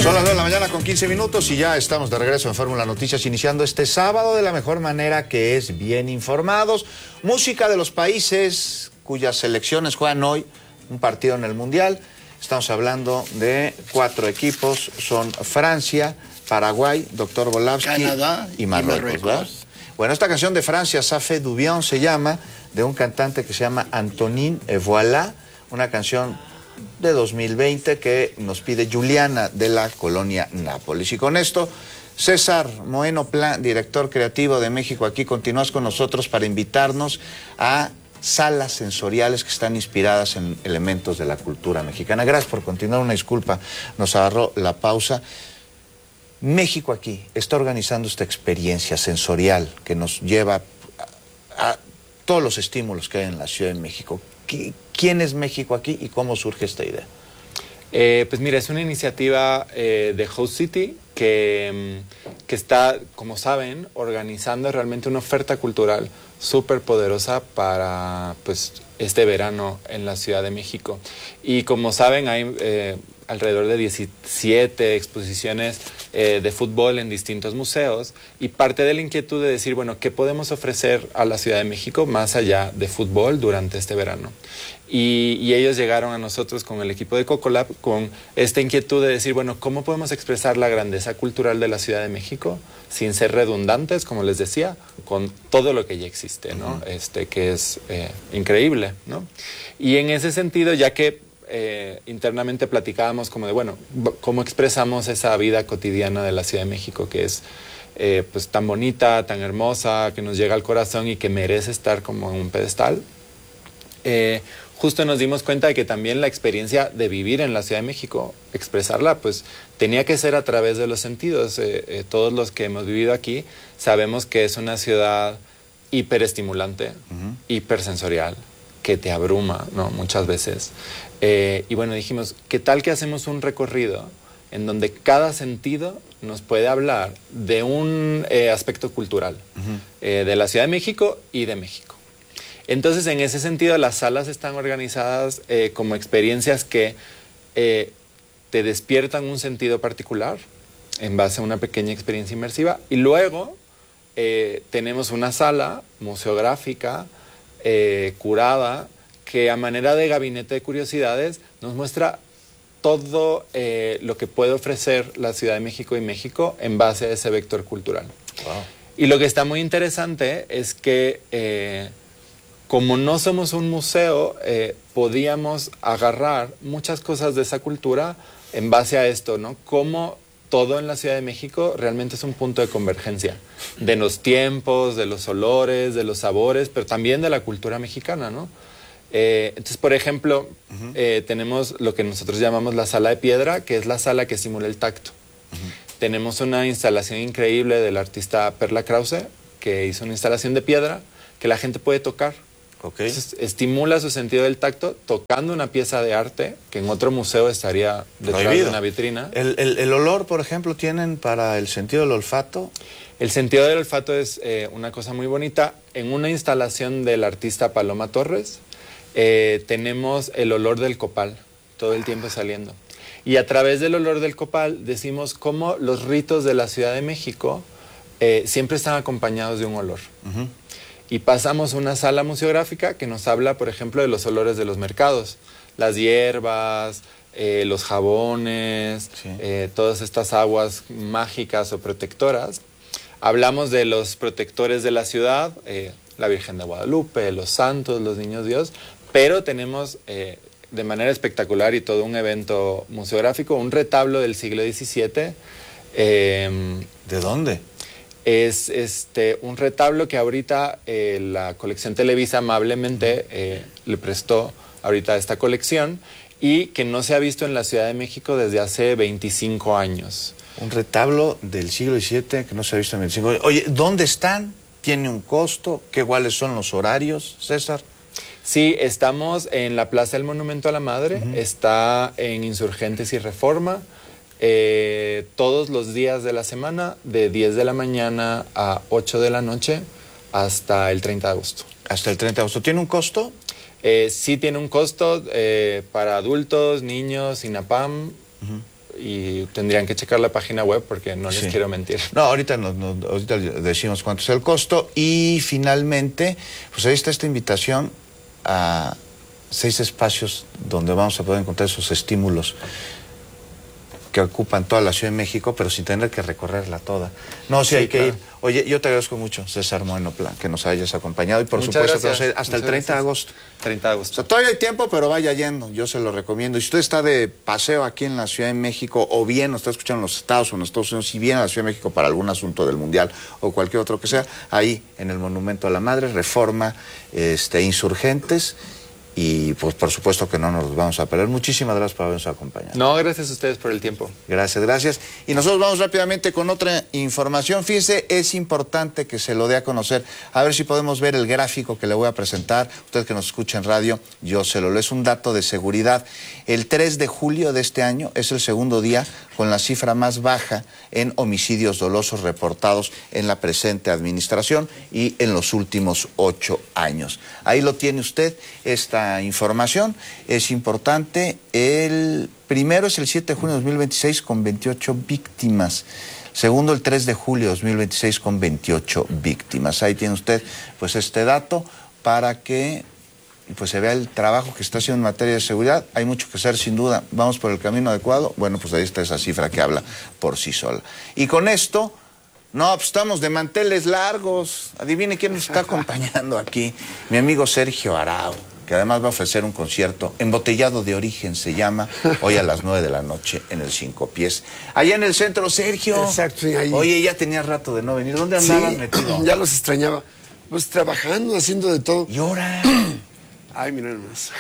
Son las 9 de la mañana con 15 minutos y ya estamos de regreso en Fórmula Noticias, iniciando este sábado de la mejor manera, que es bien informados. Música de los países cuyas selecciones juegan hoy un partido en el Mundial. Estamos hablando de 4 equipos, son Francia, Paraguay, Dr. Bolavsky, Canadá y Marruecos, ¿verdad? Bueno, esta canción de Francia, Ça fait du bien, se llama, de un cantante que se llama Antonin Et Voilà, una canción de 2020 que nos pide Juliana de la colonia Nápoles. Y con esto, César Moeno Plan, director creativo de México Aquí, continúas con nosotros para invitarnos a salas sensoriales que están inspiradas en elementos de la cultura mexicana. Gracias por continuar, una disculpa, nos agarró la pausa. México Aquí está organizando esta experiencia sensorial que nos lleva a todos los estímulos que hay en la Ciudad de México. ¿Quién es México Aquí y cómo surge esta idea? Pues mira, es una iniciativa de Host City que está, como saben, organizando realmente una oferta cultural súper poderosa para pues, este verano en la Ciudad de México. Y como saben, hay alrededor de 17 exposiciones de fútbol en distintos museos, y parte de la inquietud de decir, bueno, ¿qué podemos ofrecer a la Ciudad de México más allá de fútbol durante este verano? Y ellos llegaron a nosotros con el equipo de Cocolab con esta inquietud de decir, bueno, ¿cómo podemos expresar la grandeza cultural de la Ciudad de México sin ser redundantes, como les decía, con todo lo que ya existe, ¿no? Que es increíble, ¿no? Y en ese sentido, ya que internamente platicábamos como de, bueno, ¿cómo expresamos esa vida cotidiana de la Ciudad de México que es pues tan bonita, tan hermosa, que nos llega al corazón y que merece estar como en un pedestal? Justo nos dimos cuenta de que también la experiencia de vivir en la Ciudad de México, expresarla, pues tenía que ser a través de los sentidos. Todos los que hemos vivido aquí sabemos que es una ciudad hiperestimulante, hipersensorial, que te abruma, ¿no? Muchas veces. Y bueno, dijimos, ¿qué tal que hacemos un recorrido en donde cada sentido nos puede hablar de un aspecto cultural de la Ciudad de México y de México? Entonces, en ese sentido, las salas están organizadas como experiencias que te despiertan un sentido particular en base a una pequeña experiencia inmersiva. Y luego tenemos una sala museográfica curada que a manera de gabinete de curiosidades nos muestra todo lo que puede ofrecer la Ciudad de México y México en base a ese vector cultural. Wow. Y lo que está muy interesante es que como no somos un museo, podíamos agarrar muchas cosas de esa cultura en base a esto, ¿no? Como todo en la Ciudad de México realmente es un punto de convergencia de los tiempos, de los olores, de los sabores, pero también de la cultura mexicana, ¿no? Entonces, por ejemplo, tenemos lo que nosotros llamamos la sala de piedra, que es la sala que simula el tacto. Tenemos una instalación increíble del artista Perla Krause, que hizo una instalación de piedra que la gente puede tocar. Entonces, estimula su sentido del tacto tocando una pieza de arte que en otro museo estaría detrás de una vitrina. ¿El olor, por ejemplo, tienen para el sentido del olfato? El sentido del olfato es una cosa muy bonita. En una instalación del artista Paloma Torres tenemos el olor del copal todo el tiempo saliendo. Y a través del olor del copal decimos cómo los ritos de la Ciudad de México siempre están acompañados de un olor. Y pasamos una sala museográfica que nos habla, por ejemplo, de los olores de los mercados. Las hierbas, los jabones, todas estas aguas mágicas o protectoras. Hablamos de los protectores de la ciudad, la Virgen de Guadalupe, los santos, los niños Dios. Pero tenemos de manera espectacular y todo un evento museográfico, un retablo del siglo XVII. ¿De dónde? Es un retablo que ahorita la colección Televisa amablemente le prestó ahorita esta colección y que no se ha visto en la Ciudad de México desde hace 25 años. Un retablo del siglo XVII que no se ha visto en 25 años. Oye, ¿dónde están? ¿Tiene un costo? ¿Cuáles son los horarios, César? Sí, estamos en la Plaza del Monumento a la Madre, está en Insurgentes y Reforma. Todos los días de la semana, de 10 de la mañana a 8 de la noche, hasta el 30 de agosto. Hasta el 30 de agosto. ¿Tiene un costo? Sí tiene un costo para adultos, niños, INAPAM. y tendrían que checar la página web porque no les quiero mentir. No, ahorita decimos cuánto es el costo. Y finalmente, pues ahí está esta invitación a 6 espacios donde vamos a poder encontrar esos estímulos que ocupan toda la Ciudad de México, pero sin tener que recorrerla toda. No, sí hay que ir. Oye, yo te agradezco mucho, César Moreno Plan, que nos hayas acompañado y por supuesto que nos hasta el 30 de agosto. 30 de agosto. O sea, todavía hay tiempo, pero vaya yendo, yo se lo recomiendo. Y si usted está de paseo aquí en la Ciudad de México, o bien nos está escuchando en los Estados o en los Estados Unidos, si viene a la Ciudad de México para algún asunto del Mundial o cualquier otro que sea, ahí en el Monumento a la Madre, Reforma, Insurgentes. Y pues por supuesto que no nos vamos a perder. Muchísimas gracias por habernos acompañado. No, gracias a ustedes por el tiempo. Gracias, gracias. Y nosotros vamos rápidamente con otra información. Fíjese, es importante que se lo dé a conocer. A ver si podemos ver el gráfico que le voy a presentar. Usted que nos escucha en radio, yo se lo leo. Es un dato de seguridad. El 3 de julio de este año es el segundo día con la cifra más baja en homicidios dolosos reportados en la presente administración y en los últimos 8 años. Ahí lo tiene usted, esta información es importante. El primero es el 7 de junio de 2026 con 28 víctimas. Segundo, el 3 de julio de 2026 con 28 víctimas. Ahí tiene usted pues este dato para que pues se vea el trabajo que está haciendo en materia de seguridad. Hay mucho que hacer, sin duda. ¿Vamos por el camino adecuado? Bueno, pues ahí está esa cifra que habla por sí sola. Y con esto, no, pues estamos de manteles largos. Adivine quién nos está acompañando aquí. Mi amigo Sergio Arau, que además va a ofrecer un concierto embotellado de origen, se llama, hoy a las 9 de la noche en el Cinco Pies. Allá en el centro, Sergio. Exacto, sí, ahí. Oye, ya tenía rato de no venir. ¿Dónde andabas metido? Ya los extrañaba. Pues trabajando, haciendo de todo. ¿Y ahora? Ay, mira nomás.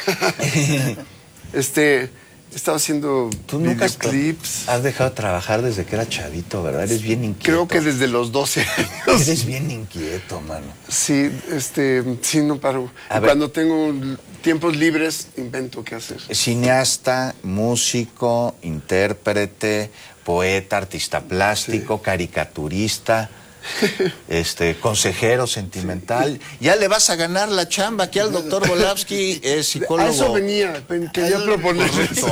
Estaba haciendo Tú nunca videoclips. has dejado de trabajar desde que era chavito, ¿verdad? Eres bien inquieto. Creo que desde los 12 años. Eres bien inquieto, mano. Sí, sí, no paro. Cuando tengo tiempos libres, invento qué hacer. Cineasta, músico, intérprete, poeta, artista plástico, caricaturista, consejero sentimental. Ya le vas a ganar la chamba aquí al doctor Volavsky, es psicólogo. A eso venía, quería proponerles.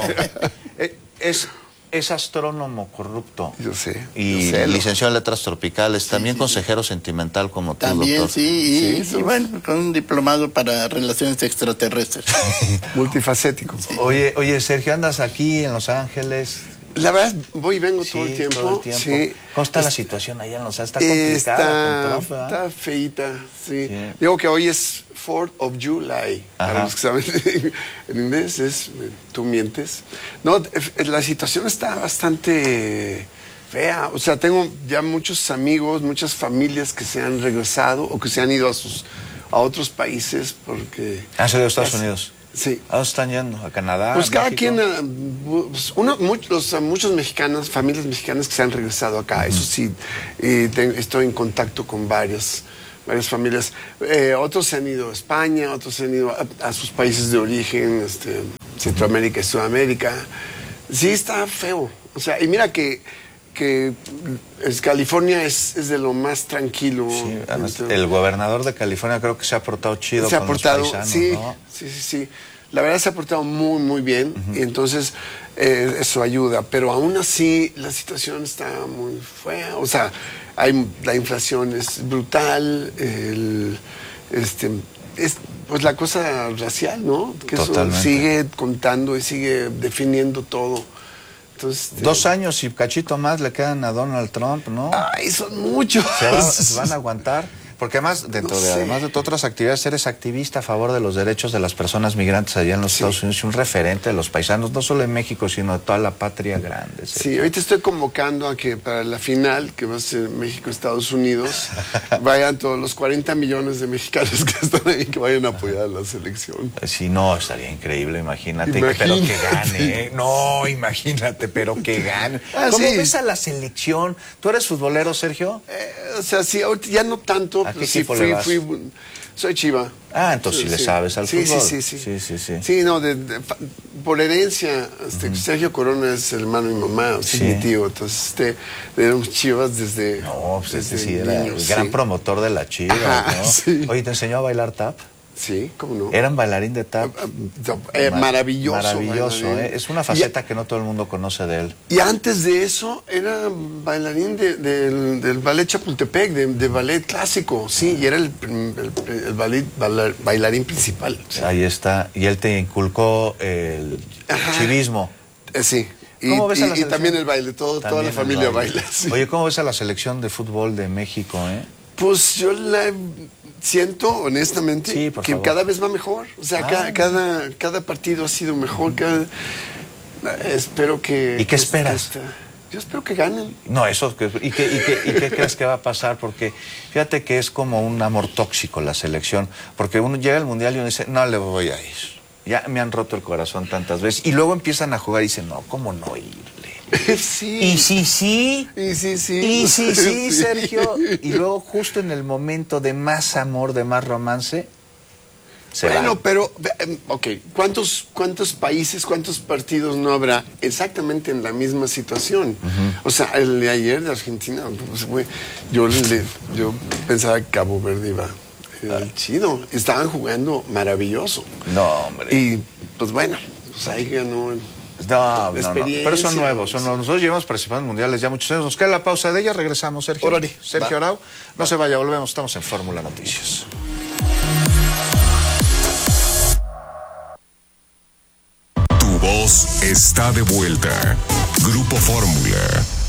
Es astrónomo corrupto. Yo sé. Y licenciado en letras tropicales, también consejero sentimental como tú, también, doctor. Sí, y bueno, con un diplomado para relaciones extraterrestres. Multifacético. Sí. Oye, Sergio, andas aquí en Los Ángeles. La verdad, voy y vengo todo el tiempo. Todo el tiempo. Sí. ¿Cómo está la situación allá en Los Ángeles? Está complicada con Trump, está feita, sí. Digo que hoy es 4th of July. Para los que saben en inglés es tú mientes. No, la situación está bastante fea. O sea, tengo ya muchos amigos, muchas familias que se han regresado o que se han ido a otros países porque... ¿Han salido a Estados Unidos? Sí. ¿A dónde están yendo? ¿A Canadá? Pues cada México? quien, muchos mexicanos, familias mexicanas que se han regresado acá, eso sí, estoy en contacto con varias familias. Otros se han ido a España, otros se han ido a sus países de origen, Centroamérica y Sudamérica. Sí, está feo. O sea, y mira que California es de lo más tranquilo. Sí, además, el gobernador de California creo que se ha portado chido con los paisanos, sí, ¿no? Sí. La verdad se ha portado muy, muy bien, y entonces eso ayuda. Pero aún así la situación está muy fea. O sea, la inflación es brutal, pues la cosa racial, ¿no? Que eso sigue contando y sigue definiendo todo. Entonces, 2 años y cachito más le quedan a Donald Trump, ¿no? Ay, son muchos. ¿Se van a aguantar? Porque además, además de otras actividades, eres activista a favor de los derechos de las personas migrantes allá en los Estados Unidos y un referente de los paisanos, no solo en México, sino de toda la patria grande. Sí, ahorita estoy convocando a que para la final, que va a ser México-Estados Unidos, vayan todos los 40 millones de mexicanos que están ahí, que vayan a apoyar a la selección. Sí, no, estaría increíble, imagínate. Pero que gane, ¿eh? No, imagínate, pero que gane. ¿Cómo ves a la selección? ¿Tú eres futbolero, Sergio? O sea, sí, ahorita ya no tanto. ¿A qué equipo le vas? Soy Chiva. Ah, entonces sí le sabes al fútbol. Sí. Sí, no, por herencia, Sergio Corona es el hermano de mi mamá, mi tío, entonces éramos Chivas desde... No, pues sí, era el gran promotor de la Chiva, ¿no? Sí. Oye, ¿te enseñó a bailar tap? Sí, ¿cómo no? Eran bailarín de tap. Maravilloso. Maravilloso, Es una faceta que no todo el mundo conoce de él. Y antes de eso, era bailarín del ballet Chapultepec, de ballet clásico, sí, y era el bailarín principal. Sí. Ahí está. Y él te inculcó el chivismo. Sí. ¿Cómo ves a la y también el baile, toda la familia baila. Sí. Oye, ¿cómo ves a la selección de fútbol de México, Pues yo la siento, honestamente, sí, que favor. cada vez va mejor. O sea, cada partido ha sido mejor. Espero que... ¿Y qué esperas? Yo espero que ganen. No, eso... ¿Y qué crees que va a pasar? Porque fíjate que es como un amor tóxico la selección. Porque uno llega al Mundial y uno dice, no le voy a ir. Ya me han roto el corazón tantas veces. Y luego empiezan a jugar y dicen, no, ¿cómo no irle? Sí. Y sí, Sí. Sergio. Y luego justo en el momento de más amor, de más romance, se bueno, van. pero, ok, ¿cuántos países, cuántos partidos no habrá exactamente en la misma situación? O sea, el de ayer de Argentina, pues, yo pensaba que Cabo Verde iba... chido, estaban jugando maravilloso. No, hombre. Y pues bueno, pues ahí ganó. No, pero son nuevos. Nosotros llevamos participando en mundiales ya muchos años. Nos queda la pausa de ella, regresamos, Sergio. Órale, Sergio Arau, no se vaya, volvemos, estamos en Fórmula Noticias. Tu voz está de vuelta. Grupo Fórmula.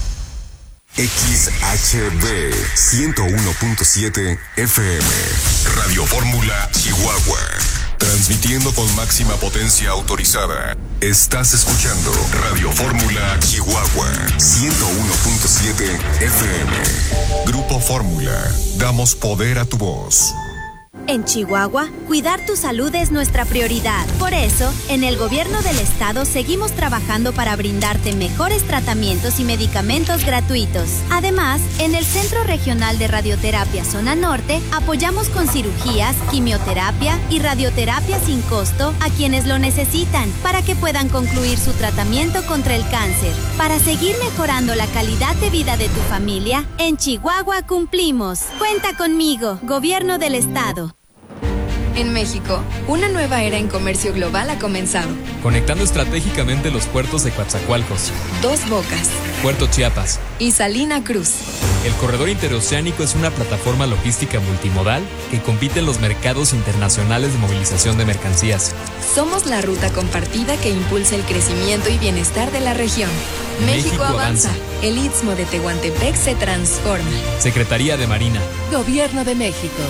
XHB 101.7 FM. Radio Fórmula Chihuahua. Transmitiendo con máxima potencia autorizada. Estás escuchando Radio Fórmula Chihuahua 101.7 FM. Grupo Fórmula. Damos poder a tu voz. En Chihuahua, cuidar tu salud es nuestra prioridad. Por eso, en el gobierno del estado seguimos trabajando para brindarte mejores tratamientos y medicamentos gratuitos. Además, en el Centro Regional de Radioterapia Zona Norte, apoyamos con cirugías, quimioterapia y radioterapia sin costo a quienes lo necesitan para que puedan concluir su tratamiento contra el cáncer. Para seguir mejorando la calidad de vida de tu familia, en Chihuahua cumplimos. Cuenta conmigo, Gobierno del Estado. En México, una nueva era en comercio global ha comenzado. Conectando estratégicamente los puertos de Coatzacoalcos, Dos Bocas, Puerto Chiapas y Salina Cruz. El corredor interoceánico es una plataforma logística multimodal que compite en los mercados internacionales de movilización de mercancías. Somos la ruta compartida que impulsa el crecimiento y bienestar de la región. México avanza. El Istmo de Tehuantepec se transforma. Secretaría de Marina. Gobierno de México.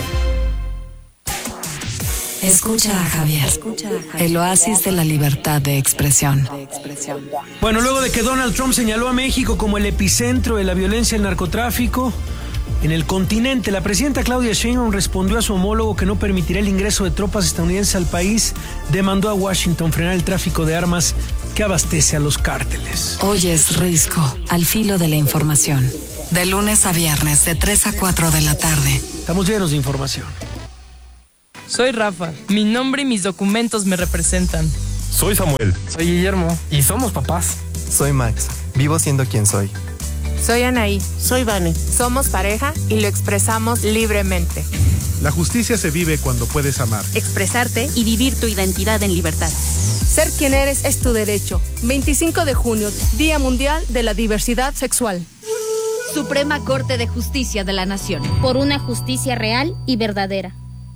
Escucha a Javier, el oasis de la libertad de expresión. Bueno, luego de que Donald Trump señaló a México como el epicentro de la violencia y el narcotráfico en el continente, la presidenta Claudia Sheinbaum respondió a su homólogo que no permitirá el ingreso de tropas estadounidenses al país. Demandó a Washington frenar el tráfico de armas que abastece a los cárteles. Hoy es Risco, al filo de la información. De lunes a viernes, de 3 a 4 de la tarde. Estamos llenos de información. Soy Rafa. Mi nombre y mis documentos me representan. Soy Samuel. Soy Guillermo. Y somos papás. Soy Max. Vivo siendo quien soy. Soy Anaí. Soy Vane. Somos pareja y lo expresamos libremente. La justicia se vive cuando puedes amar, expresarte y vivir tu identidad en libertad. Ser quien eres es tu derecho. 25 de junio, Día Mundial de la Diversidad Sexual. Suprema Corte de Justicia de la Nación. Por una justicia real y verdadera.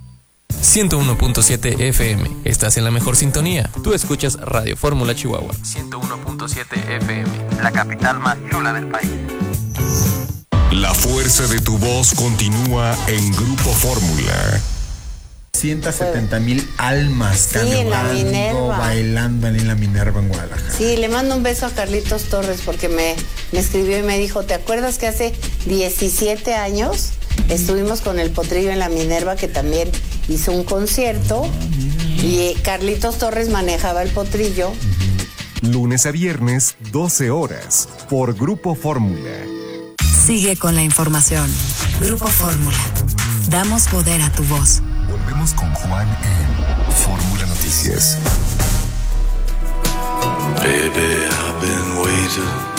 101.7 FM. Estás en la mejor sintonía. Tú escuchas Radio Fórmula Chihuahua. 101.7 FM. La capital más chula del país. La fuerza de tu voz continúa en Grupo Fórmula. 170,000 almas cantando, bailando en la Minerva en Guadalajara. Sí, le mando un beso a Carlitos Torres porque me escribió y me dijo, ¿te acuerdas que hace 17 años estuvimos con el Potrillo en la Minerva, que también hizo un concierto, y Carlitos Torres manejaba el Potrillo? Lunes a viernes, 12 horas, por Grupo Fórmula. Sigue con la información. Grupo Fórmula. Damos poder a tu voz. Volvemos con Juan en Fórmula Noticias. Baby, I've been waiting